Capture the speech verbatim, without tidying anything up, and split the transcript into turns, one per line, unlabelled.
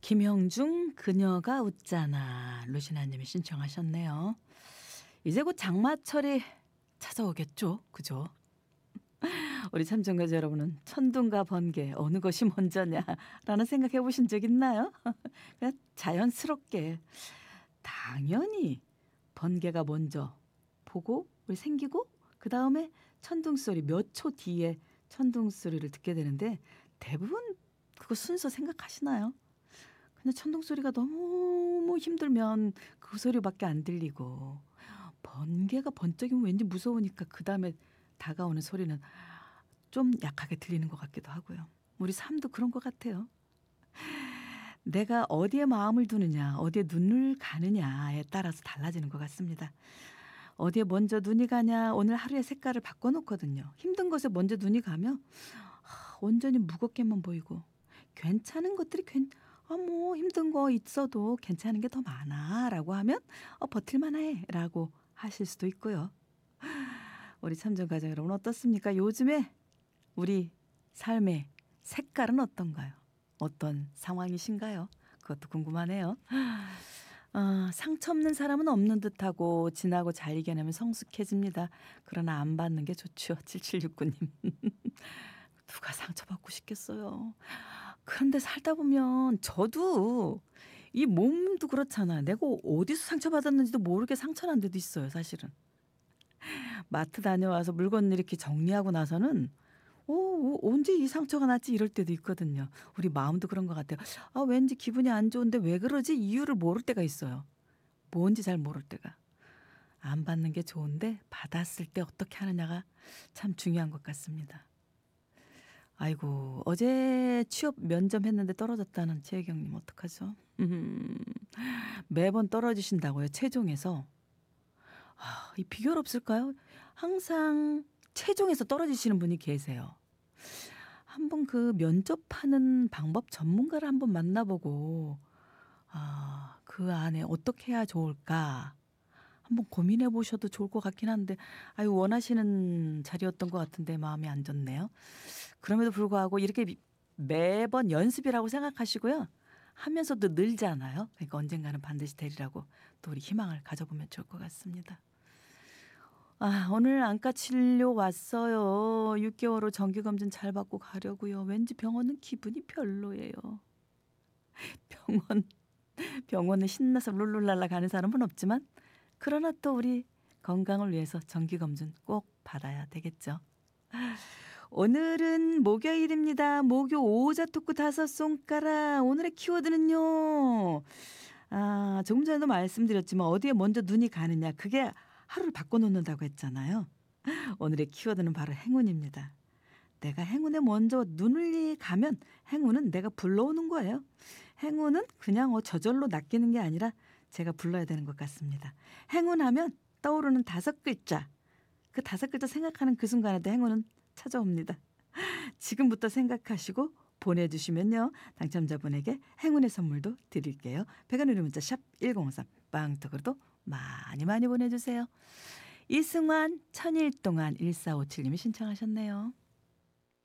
김형중 그녀가 웃잖아. 루시나님이 신청하셨네요. 이제 곧 장마철이 찾아오겠죠. 그죠? 우리 참정가자 여러분은 천둥과 번개 어느 것이 먼저냐라는 생각해 보신 적 있나요? 그냥 자연스럽게 당연히 번개가 먼저 보고 우리 생기고 그 다음에 천둥소리 몇 초 뒤에 천둥소리를 듣게 되는데 대부분 그거 순서 생각하시나요? 그냥 천둥소리가 너무 힘들면 그 소리밖에 안 들리고 번개가 번쩍이면 왠지 무서우니까 그 다음에 다가오는 소리는 좀 약하게 들리는 것 같기도 하고요. 우리 삶도 그런 것 같아요. 내가 어디에 마음을 두느냐, 어디에 눈을 가느냐에 따라서 달라지는 것 같습니다. 어디에 먼저 눈이 가냐, 오늘 하루의 색깔을 바꿔놓거든요. 힘든 것에 먼저 눈이 가면 아, 온전히 무겁게만 보이고 괜찮은 것들이 괜, 아, 뭐 힘든 거 있어도 괜찮은 게 더 많아 라고 하면 어, 버틸만해 라고 하실 수도 있고요. 우리 참정가족 여러분 어떻습니까? 요즘에 우리 삶의 색깔은 어떤가요? 어떤 상황이신가요? 그것도 궁금하네요. 아, 상처 없는 사람은 없는 듯하고 지나고 잘 이겨내면 성숙해집니다. 그러나 안 받는 게 좋죠. 칠칠육구 님. 누가 상처받고 싶겠어요. 그런데 살다 보면 저도 이 몸도 그렇잖아요. 내가 어디서 상처받았는지도 모르게 상처난 데도 있어요. 사실은. 마트 다녀와서 물건 이렇게 정리하고 나서는 오, 언제 이 상처가 났지 이럴 때도 있거든요. 우리 마음도 그런 것 같아요. 아, 왠지 기분이 안 좋은데 왜 그러지? 이유를 모를 때가 있어요. 뭔지 잘 모를 때가. 안 받는 게 좋은데 받았을 때 어떻게 하느냐가 참 중요한 것 같습니다. 아이고, 어제 취업 면접했는데 떨어졌다는 최혜경님 어떡하죠? 음, 매번 떨어지신다고요. 최종에서. 아, 이 비결 없을까요? 항상 최종에서 떨어지시는 분이 계세요. 한번 그 면접하는 방법 전문가를 한번 만나보고 아, 그 안에 어떻게 해야 좋을까 한번 고민해 보셔도 좋을 것 같긴 한데 아유 원하시는 자리였던 것 같은데 마음이 안 좋네요. 그럼에도 불구하고 이렇게 매번 연습이라고 생각하시고요. 하면서도 늘잖아요. 그러니까 언젠가는 반드시 되리라고 또 우리 희망을 가져보면 좋을 것 같습니다. 아, 오늘 안과 치료 왔어요. 육 개월 후 정기검진 잘 받고 가려고요. 왠지 병원은 기분이 별로예요. 병원, 병원에 신나서 룰루랄라 가는 사람은 없지만 그러나 또 우리 건강을 위해서 정기검진 꼭 받아야 되겠죠. 오늘은 목요일입니다. 목요 오자 토크 다섯 손가락. 오늘의 키워드는요. 아, 조금 전에도 말씀드렸지만 어디에 먼저 눈이 가느냐. 그게 하루를 바꿔놓는다고 했잖아요. 오늘의 키워드는 바로 행운입니다. 내가 행운에 먼저 눈을 가면 행운은 내가 불러오는 거예요. 행운은 그냥 어, 저절로 낚이는 게 아니라 제가 불러야 되는 것 같습니다. 행운하면 떠오르는 다섯 글자. 그 다섯 글자 생각하는 그 순간에도 행운은 찾아옵니다. 지금부터 생각하시고 보내주시면요. 당첨자분에게 행운의 선물도 드릴게요. 백원 유료 문자 샵 일공오삼 빵떡으로도 많이 많이 보내주세요. 이승환 천일 동안 일사오칠 님이 신청하셨네요.